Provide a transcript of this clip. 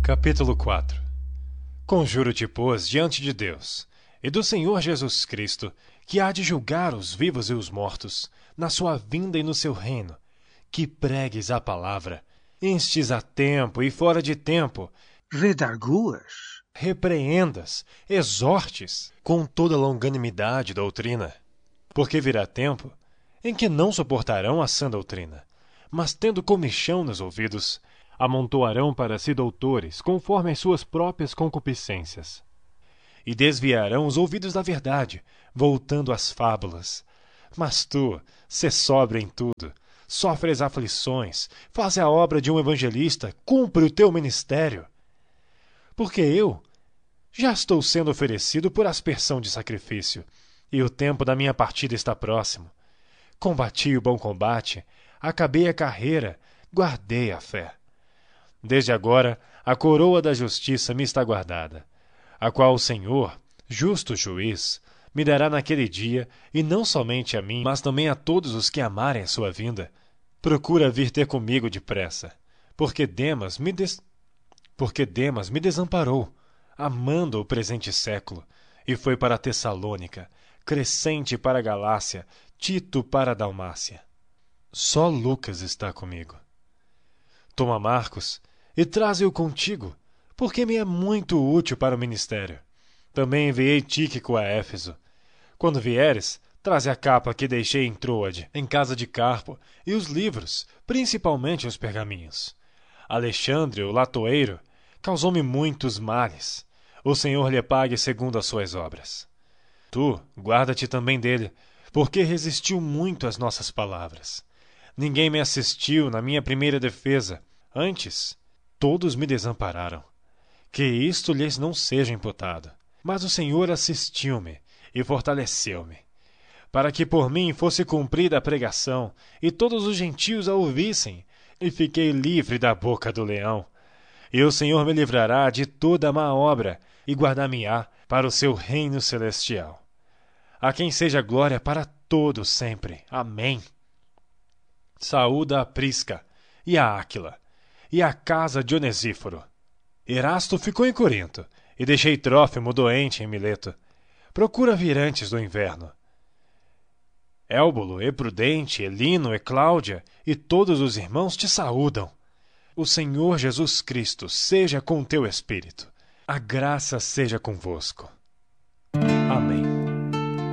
Capítulo 4. Conjuro-te, pois, diante de Deus e do Senhor Jesus Cristo, que há de julgar os vivos e os mortos, na sua vinda e no seu reino, que pregues a palavra, instes a tempo e fora de tempo, redarguas, repreendas, exortes, com toda longanimidade e doutrina. Porque virá tempo em que não suportarão a sã doutrina, mas tendo comichão nos ouvidos, amontoarão para si doutores, conforme as suas próprias concupiscências. E desviarão os ouvidos da verdade, voltando às fábulas. Mas tu, sê sóbrio em tudo, sofre as aflições, faz a obra de um evangelista, cumpre o teu ministério. Porque eu já estou sendo oferecido por aspersão de sacrifício, e o tempo da minha partida está próximo. Combati o bom combate, acabei a carreira, guardei a fé. Desde agora, a coroa da justiça me está guardada, a qual o Senhor, justo juiz, me dará naquele dia, e não somente a mim, mas também a todos os que amarem a sua vinda. Procura vir ter comigo depressa, porque Demas me desamparou, amando o presente século, e foi para Tessalônica, Crescente para a Galácia, Tito para a Dalmácia. Só Lucas está comigo. Toma Marcos e traze-o contigo, porque me é muito útil para o ministério. Também enviei Tíquico a Éfeso. Quando vieres, traze a capa que deixei em Troade, em casa de Carpo, e os livros, principalmente os pergaminhos. Alexandre, o latoeiro, causou-me muitos males. O Senhor lhe pague segundo as suas obras. Tu, guarda-te também dele, porque resistiu muito às nossas palavras. Ninguém me assistiu na minha primeira defesa. Antes, todos me desampararam. Que isto lhes não seja imputado. Mas o Senhor assistiu-me e fortaleceu-me, para que por mim fosse cumprida a pregação, e todos os gentios a ouvissem, e fiquei livre da boca do leão. E o Senhor me livrará de toda a má obra, e guardar-me-á para o seu reino celestial. A quem seja glória para todo sempre. Amém. Saúda a Prisca e a Áquila, e a casa de Onesíforo. Erasto ficou em Corinto, e deixei Trófimo doente em Mileto. Procura vir antes do inverno. Élbulo, e Prudente, Elino e Cláudia, e todos os irmãos te saúdam. O Senhor Jesus Cristo seja com teu espírito. A graça seja convosco. Amém.